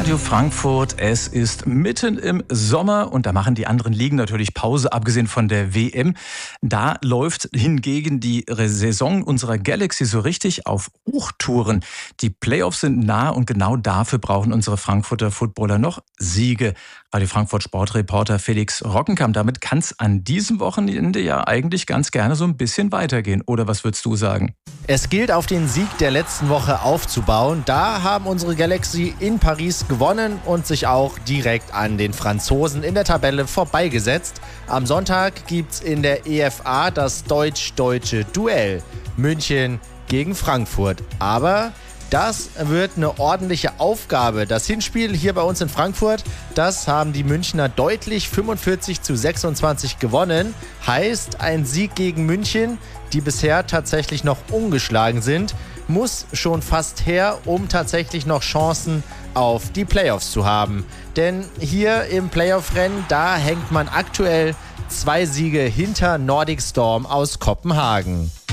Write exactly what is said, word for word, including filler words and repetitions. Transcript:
Radio Frankfurt. Es ist mitten im Sommer und da machen die anderen Ligen natürlich Pause, abgesehen von der W M. Da läuft hingegen die Saison unserer Galaxy so richtig auf Hochtouren. Die Playoffs sind nah und genau dafür brauchen unsere Frankfurter Footballer noch Siege. Radio Frankfurt Sportreporter Felix Rockenkamp, damit kann es an diesem Wochenende ja eigentlich ganz gerne so ein bisschen weitergehen. Oder was würdest du sagen? Es gilt, auf den Sieg der letzten Woche aufzubauen. Da haben unsere Galaxy in Paris gewonnen und sich auch direkt an den Franzosen in der Tabelle vorbeigesetzt. Am Sonntag gibt's in der E F A das deutsch-deutsche Duell. München gegen Frankfurt. Aber das wird eine ordentliche Aufgabe. Das Hinspiel hier bei uns in Frankfurt, das haben die Münchner deutlich fünfundvierzig zu sechsundzwanzig gewonnen. Heißt, ein Sieg gegen München, die bisher tatsächlich noch ungeschlagen sind, muss schon fast her, um tatsächlich noch Chancen auf die Playoffs zu haben. Denn hier im Playoff-Rennen, da hängt man aktuell zwei Siege hinter Nordic Storm aus Kopenhagen.